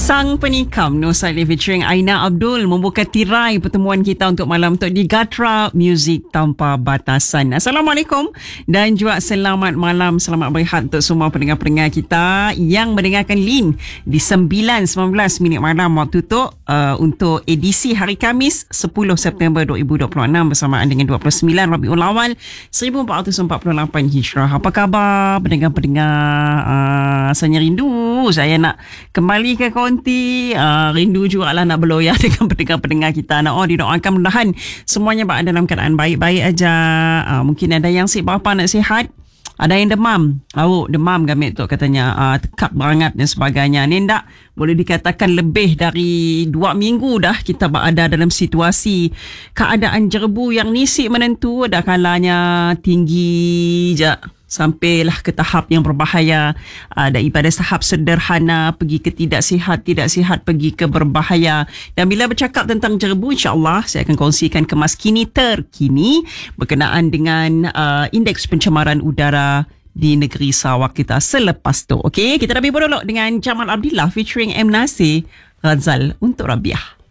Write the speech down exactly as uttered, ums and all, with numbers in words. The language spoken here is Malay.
Sang Penikam Nur Salim featuring Aina Abdul membuka tirai pertemuan kita untuk malam untuk di Gatra Music Tanpa Batasan. Assalamualaikum dan juga selamat malam, selamat berehat untuk semua pendengar-pendengar kita yang mendengarkan Lin di sembilan sembilan belas minit malam waktu tu uh, untuk edisi hari Khamis sepuluh September dua ribu dua puluh enam bersamaan dengan dua puluh sembilan Rabiul Awal seribu empat ratus empat puluh lapan Hijrah. Apa khabar pendengar-pendengar? Uh, saya rindu, saya nak kembali ke konti, uh, rindu juga lah nak berloya dengan pendengar-pendengar kita. Nak oh didoakan mudahan semuanya berada dalam keadaan baik-baik aja. Uh, mungkin ada yang si bapa nak sihat, ada yang demam. Oh, demam gamit tu katanya, uh, tekap berangat dan sebagainya. Ni tak boleh dikatakan lebih dari dua minggu dah kita berada dalam situasi keadaan jerebu yang nisik menentu. Ada kalanya tinggi je sampailah ke tahap yang berbahaya, uh, daripada tahap sederhana pergi ke tidak sihat, tidak sihat pergi ke berbahaya. Dan bila bercakap tentang jerebu, insyaAllah saya akan kongsikan kemas kini terkini berkenaan dengan uh, indeks pencemaran udara di negeri Sarawak kita selepas tu. Okey, kita dah berbual dulu dengan Jamal Abdillah featuring M. Nasir Ghazal untuk Rabiah.